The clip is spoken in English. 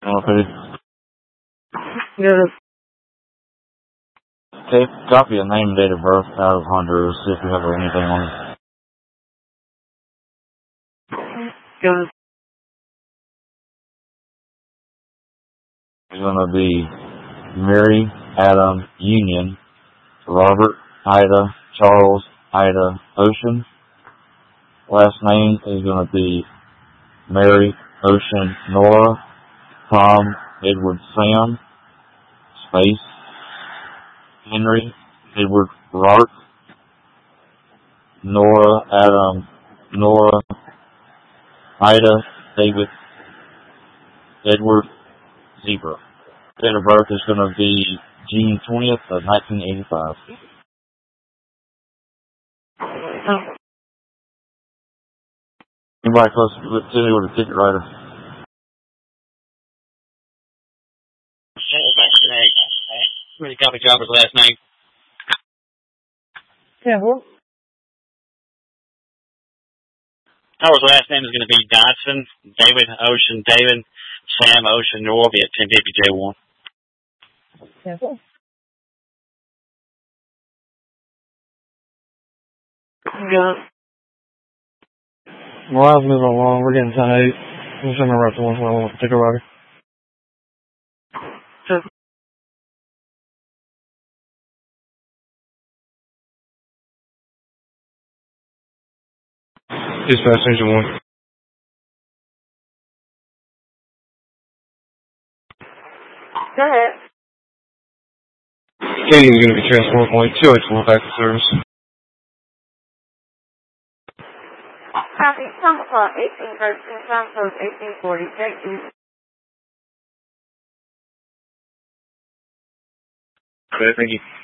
Okay. Yes. Okay, copy a name and date of birth out of Honduras, see if you have anything on it. Yes. It's going to be Mary Adam Union, Robert Ida Charles Ida Ocean. Last name is going to be Mary Ocean Nora, Tom Edward Sam, space, Henry Edward Rart, Nora Adam Nora, Ida David Edward Zebra. Date of birth is going to be June 20th of 1985. Anybody close to me with a ticket writer? Ready copy driver's last name. Yeah, well. Driver's last name is going to be Dodson, David Ocean, David, Sam Ocean, Nor, be at 1050 J1. Yeah, well. Yeah. Well, I was moving along. We're getting 10-8. I'm just going to write the one with the ticket writer. Dispatch Engine 1. Go ahead. Katie is going to be transport point 284 back to service. Copy. Some o'clock, 1813, some post 1840. Thank you. Okay, thank you.